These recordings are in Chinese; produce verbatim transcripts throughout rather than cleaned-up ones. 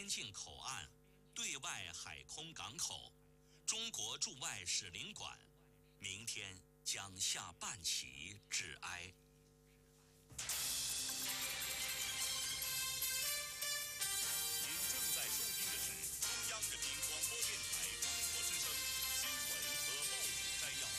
边境口岸、对外海空港口、中国驻外使领馆，明天将下半旗致哀。您正在收听的是中央人民广播电台中国之声新闻和报纸摘要。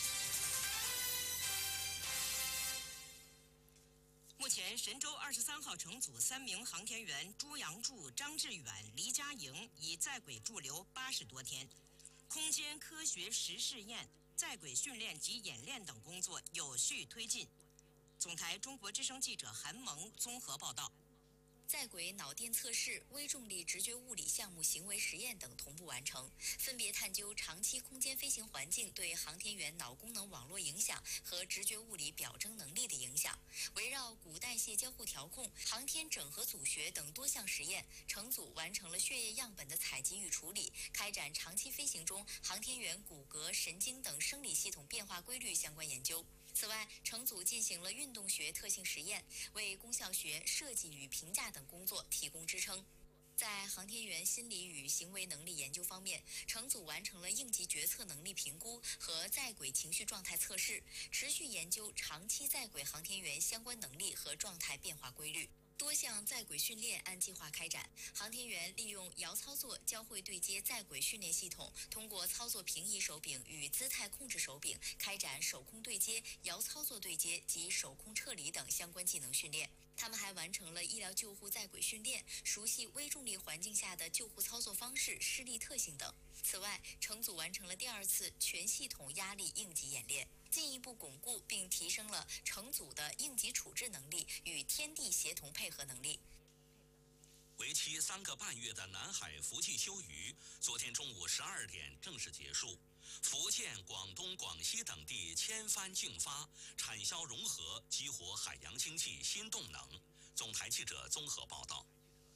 目前，神舟二十三号乘组三名航天员朱杨柱、张志远、黎佳莹已在轨驻留八十多天，空间科学实试验、在轨训练及演练等工作有序推进。总台中国之声记者韩萌综合报道。 在轨脑电测试、微重力直觉物理项目行为实验等同步完成，分别探究长期空间飞行环境对航天员脑功能网络影响和直觉物理表征能力的影响。围绕骨代谢交互调控、航天整合组学等多项实验，乘组完成了血液样本的采集与处理，开展长期飞行中航天员骨骼、神经等生理系统变化规律相关研究。此外，乘组进行了运动学特性实验，为功效学、设计与评价等工作提供支撑。在航天员心理与行为能力研究方面，乘组完成了应急决策能力评估和在轨情绪状态测试，持续研究长期在轨航天员相关能力和状态变化规律。多项在轨训练按计划开展，航天员利用遥操作交会对接在轨训练系统，通过操作平移手柄与姿态控制手柄，开展手空对接、遥操作对接及手空撤离等相关技能训练。他们还完成了医疗救护在轨训练，熟悉微重力环境下的救护操作方式、施力特性等。此外，乘组完成了第二次全系统压力应急演练，进一步巩固并提升了乘组的应急处置能力与天地协同配合能力。 为期三个半月的南海伏季休渔，昨天中午十二点正式结束。福建、广东、广西等地千帆竞发，产销融合，激活海洋经济新动能。总台记者综合报道。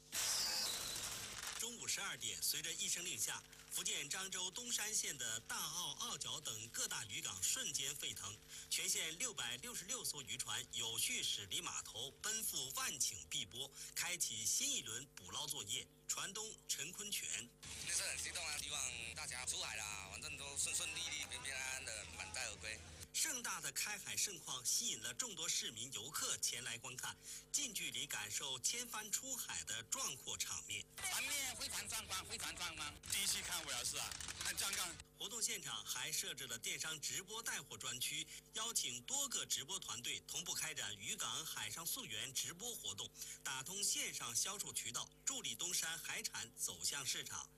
中午十二点，随着一声令下，福建漳州东山县的大澳、澳角等各大渔港瞬间沸腾，全县六百六十六艘渔船有序驶离码头，奔赴万顷碧波，开启新一轮捕捞作业。船东陈坤全， 那是很激动啊！希望大家出海啦，反正都顺顺利利、平平安安的满载而归。 盛大的开海盛况吸引了众多市民游客前来观看，近距离感受千帆出海的壮阔场面。 场面非常壮观，非常壮观。 第一次看我也是啊，很壮观。 活动现场还设置了电商直播带货专区，邀请多个直播团队同步开展渔港海上溯源直播活动，打通线上销售渠道，助力东山海产走向市场。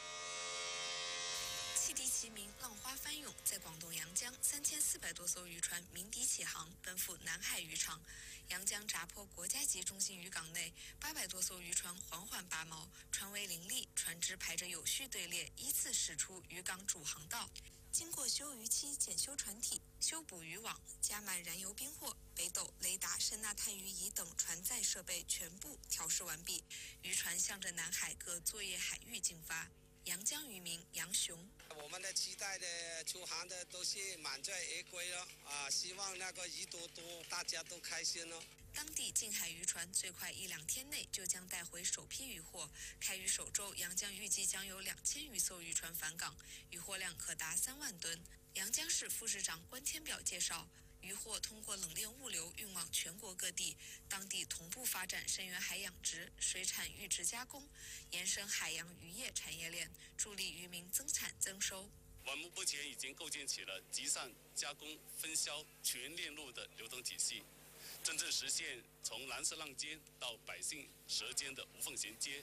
汽笛齐鸣，浪花翻涌，在广东阳江，三千四百多艘渔船鸣笛起航，奔赴南海渔场。阳江闸坡国家级中心渔港内，八百多艘渔船缓缓拔锚，船尾林立，船只排着有序队列，依次驶出渔港主航道。经过休渔期检修船体、修补渔网、加满燃油冰货，北斗、雷达、声呐探鱼仪等船载设备全部调试完毕，渔船向着南海各作业海域进发。阳江渔民杨雄， 我们的期待的出航的都是满载而归了啊！希望那个鱼多多，大家都开心了。 当地近海渔船最快一两天内就将带回首批渔获。开渔首周，阳江预计将有两千余艘渔船返港，渔获量可达三万吨。阳江市副市长关天表介绍，渔获通过冷链物流运往全国各地，当地同步发展深源海养殖、水产育殖加工，延伸海洋渔业产业链，助力渔民增产增收。 我们目前已经构建起了集散、加工、分销全链路的流通体系，真正实现从蓝色浪尖到百姓舌尖的无缝衔接。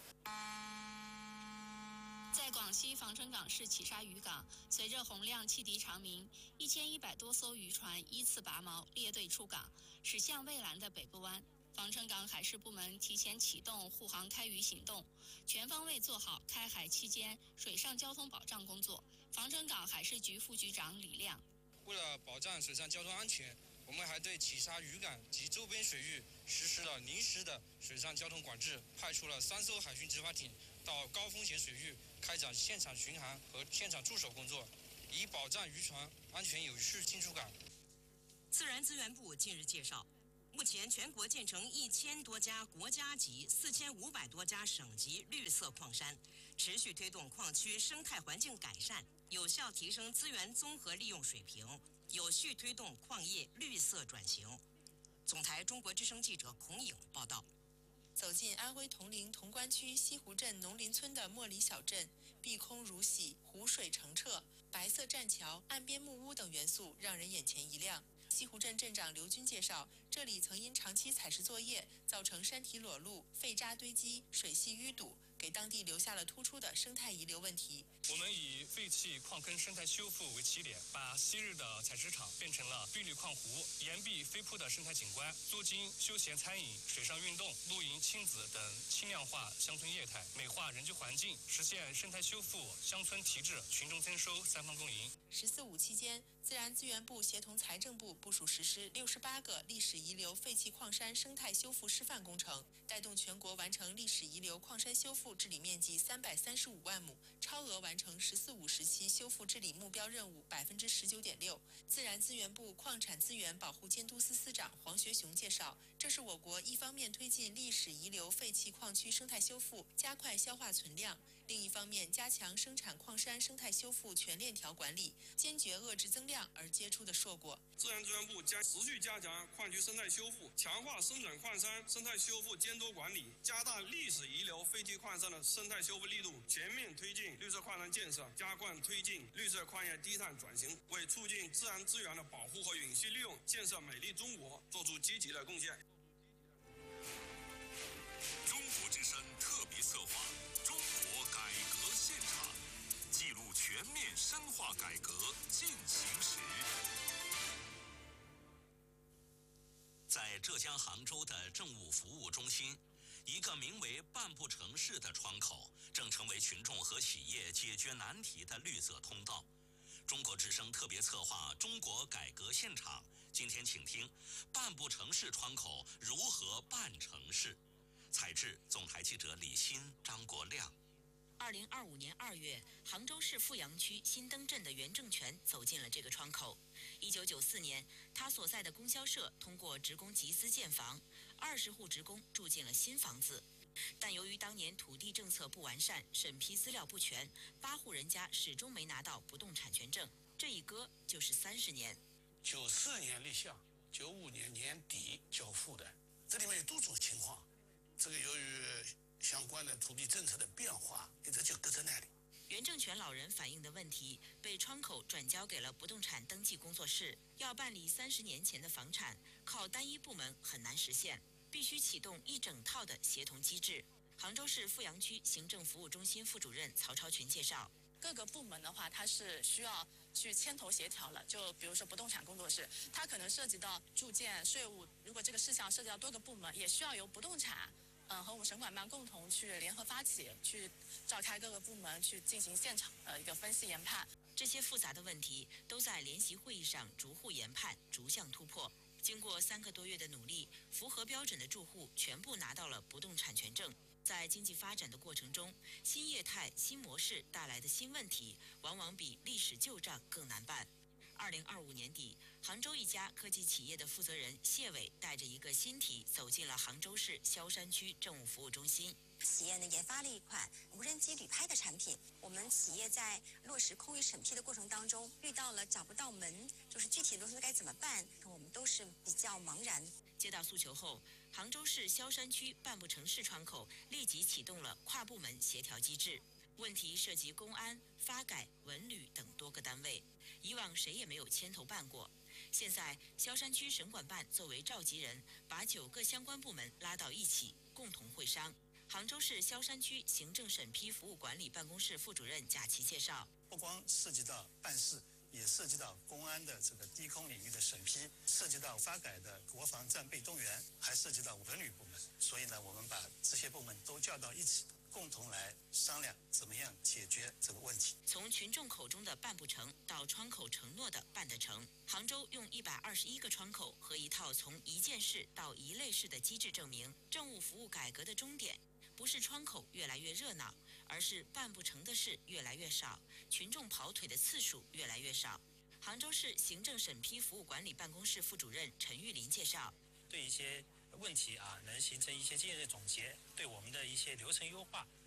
在广西防城港市企沙渔港，随着洪亮汽笛长鸣，一千一百多艘渔船依次拔锚，列队出港，驶向蔚蓝的北部湾。防城港海事部门提前启动护航开渔行动，全方位做好开海期间水上交通保障工作。防城港海事局副局长李亮， 为了保障水上交通安全，我们还对企沙渔港及周边水域实施了临时的水上交通管制，派出了三艘海巡执法艇到高风险水域开展现场巡航和现场驻守工作，以保障渔船安全有序进出港。 自然资源部近日介绍， 目前全国建成一千多家国家级、四千五百多家省级绿色矿山，持续推动矿区生态环境改善，有效提升资源综合利用水平，有序推动矿业绿色转型。总台中国之声记者孔颖报道。 走进安徽铜陵潼关区西湖镇农林村的莫里小镇，碧空如洗，湖水澄澈，白色栈桥、岸边木屋等元素让人眼前一亮。西湖镇镇长刘军介绍，这里曾因长期采石作业造成山体裸露、废渣堆积、水系淤堵，给当地留下了突出的生态遗留问题。 我们以废弃矿坑生态修复为起点，把昔日的采石场变成了碧绿矿湖、岩壁飞瀑的生态景观，租金、休闲餐饮、水上运动、露营、亲子等轻量化乡村业态，美化人居环境，实现生态修复、乡村提质、群众增收三方共赢。 十四五期间，自然资源部协同财政部部署实施六十八个历史遗留废弃矿山生态修复示范工程，带动全国完成历史遗留矿山修复治理面积三百三十五万亩，超额完成“十四五”时期修复治理目标任务百分之十九点六。自然资源部矿产资源保护监督司司长黄学雄介绍，这是我国一方面推进历史遗留废弃矿区生态修复，加快消化存量；另一方面加强生产矿山生态修复全链条管理，坚决遏制增量而结出的硕果。 自然资源部将持续加强矿区生态修复，强化生产矿山生态修复监督管理，加大历史遗留废弃矿山的生态修复力度，全面推进绿色矿山建设，加快推进绿色矿业低碳转型，为促进自然资源的保护和永续利用，建设美丽中国做出积极的贡献。 中国之声特别策划《中国改革现场》，记录全面深化改革进行时。在浙江杭州的政务服务中心，一个名为“半步城市”的窗口，正成为群众和企业解决难题的绿色通道。中国之声特别策划《中国改革现场》，今天请听“半步城市”窗口如何办城市。采制总台记者李欣、张国亮。 二零二五年二月，杭州市富阳区新登镇的袁正全走进了这个窗口。一九九四年，他所在的供销社通过职工集资建房，二十户职工住进了新房子。但由于当年土地政策不完善，审批资料不全，八户人家始终没拿到不动产权证，这一搁就是三十年。 九四年立项，九五年年底交付的，这里面有多种情况。这个由于相关的土地政策的变化，一直就搁在那里。 袁正全老人反映的问题被窗口转交给了不动产登记工作室，要办理三十年前的房产，靠单一部门很难实现，必须启动一整套的协同机制。杭州市富阳区行政服务中心副主任曹超群介绍， 各个部门的话，它是需要去牵头协调了。就比如说不动产工作室，它可能涉及到住建、税务，如果这个事项涉及到多个部门，也需要由不动产。嗯，和我们省管办共同去联合发起，去召开各个部门去进行现场的一个分析研判。 这些复杂的问题都在联席会议上逐户研判，逐项突破。经过三个多月的努力，符合标准的住户全部拿到了不动产权证。在经济发展的过程中，新业态、新模式带来的新问题，往往比历史旧账更难办。二零二五年底，杭州一家科技企业的负责人谢伟带着一个新题走进了杭州市萧山区政务服务中心。 企业呢研发了一款无人机旅拍的产品，我们企业在落实空域审批的过程当中遇到了找不到门，就是具体的东西该怎么办，我们都是比较茫然。 接到诉求后，杭州市萧山区半步城市窗口立即启动了跨部门协调机制。问题涉及公安、发改、文旅等多个单位，以往谁也没有牵头办过。现在萧山区省管办作为召集人，把九个相关部门拉到一起，共同会商。杭州市萧山区行政审批服务管理办公室副主任贾琦介绍， 不光涉及到办事，也涉及到公安的这个低空领域的审批，涉及到发改的国防战备动员，还涉及到文旅部门。所以呢，我们把这些部门都叫到一起，共同来商量怎么样解决这个问题。 从群众口中的办不成到窗口承诺的办得成，杭州用一百二十一个窗口和一套从一件事到一类事的机制证明，政务服务改革的终点不是窗口越来越热闹，而是办不成的事越来越少，群众跑腿的次数越来越少。杭州市行政审批服务管理办公室副主任陈玉林介绍， 对一些问题啊能形成一些经验的总结，对我们的一些流程优化